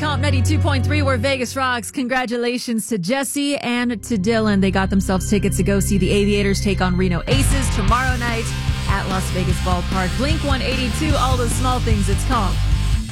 Comp 92.3, where Vegas rocks. Congratulations to Jesse and to Dylan. They got themselves tickets to go see the Aviators take on Reno Aces tomorrow night at Las Vegas Ballpark. Blink 182, all those small things. It's Comp.